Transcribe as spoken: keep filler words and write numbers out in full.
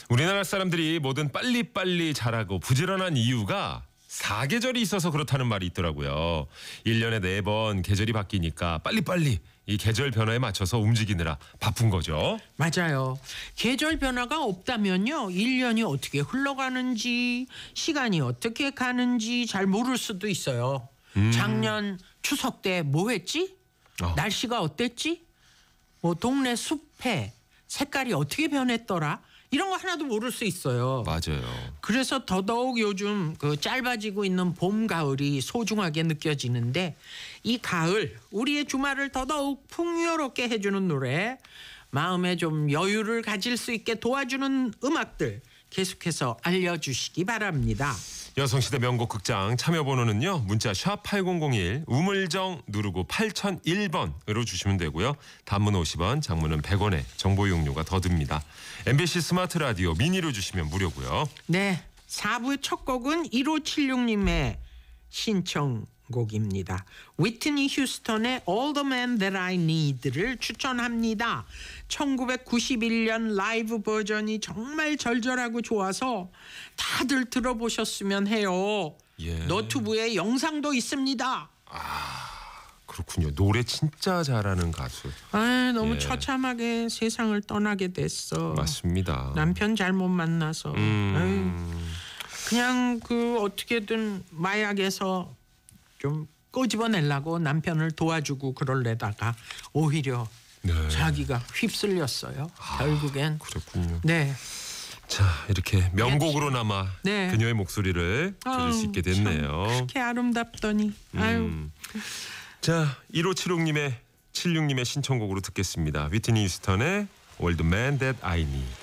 우리나라 사람들이 뭐든 빨리빨리 자라고 부지런한 이유가 사계절이 있어서 그렇다는 말이 있더라고요. 일 년에 네 번 계절이 바뀌니까 빨리빨리 이 계절 변화에 맞춰서 움직이느라 바쁜 거죠. 맞아요. 계절 변화가 없다면요. 일 년이 어떻게 흘러가는지, 시간이 어떻게 가는지 잘 모를 수도 있어요. 음. 작년 추석 때 뭐 했지? 어. 날씨가 어땠지? 뭐 동네 숲에 색깔이 어떻게 변했더라? 이런 거 하나도 모를 수 있어요. 맞아요. 그래서 더더욱 요즘 그 짧아지고 있는 봄, 가을이 소중하게 느껴지는데 이 가을 우리의 주말을 더더욱 풍요롭게 해주는 노래, 마음에 좀 여유를 가질 수 있게 도와주는 음악들 계속해서 알려주시기 바랍니다. 여성시대 명곡 극장 참여 번호는요. 문자 샵 팔공공일 우물정 누르고 팔공공일 번으로 주시면 되고요. 단문 오십 원, 장문은 백 원의 정보 이용료가 더 듭니다. 엠비씨 스마트 라디오 미니로 주시면 무료고요. 네, 사 부 첫 곡은 일오칠육님의 신청곡입니다. 위트니 휴스턴의 All the Man That I Need를 추천합니다. 천구백구십일 년 라이브 버전이 정말 절절하고 좋아서 다들 들어보셨으면 해요. 예. 너튜브에 영상도 있습니다. 그렇군요. 노래 진짜 잘하는 가수. 아, 너무 예. 처참하게 세상을 떠나게 됐어. 맞습니다. 남편 잘못 만나서. 음. 아유, 그냥 그 어떻게든 마약에서 좀 꼬집어내려고 남편을 도와주고 그럴래다가 오히려 네. 자기가 휩쓸렸어요. 결국엔. 그렇군요. 네. 자, 이렇게 명곡으로나마 네. 그녀의 목소리를 들을 수 있게 됐네요. 그렇게 아름답더니. 아유. 음. 자, 일오칠육님의 칠육님의 신청곡으로 듣겠습니다. 위트니 휴스턴의 Old Man That I Need.